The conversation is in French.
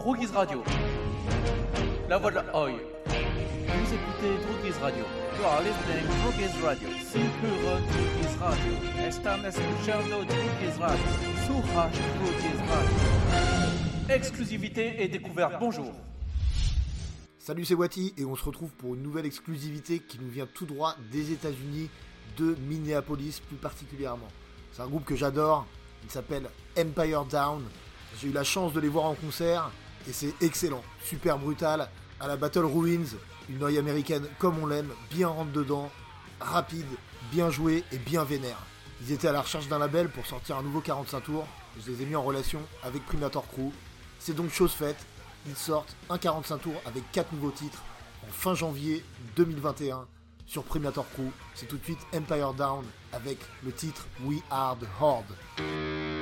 Drogiz Radio. La voix de la Oi. Vous écoutez Drogiz Radio. You are listening to Drogiz Radio. Sin pure Drogiz Radio. Están escuchando Drogiz Radio. Suraj Drogiz Radio. Exclusivité et découverte. Bonjour. Salut, c'est Wati et on se retrouve pour une nouvelle exclusivité qui nous vient tout droit des États-Unis, de Minneapolis plus particulièrement. C'est un groupe que j'adore, il s'appelle Empire Down. J'ai eu la chance de les voir en concert et c'est excellent, super brutal, à la Battle Ruins, une noise américaine comme on l'aime, bien rentre dedans, rapide, bien joué et bien vénère. Ils étaient à la recherche d'un label pour sortir un nouveau 45 tours, je les ai mis en relation avec Primator Crew. C'est donc chose faite, ils sortent un 45 tours avec 4 nouveaux titres en fin janvier 2021 sur Primator Crew. C'est tout de suite Empire Down avec le titre We Are The Horde.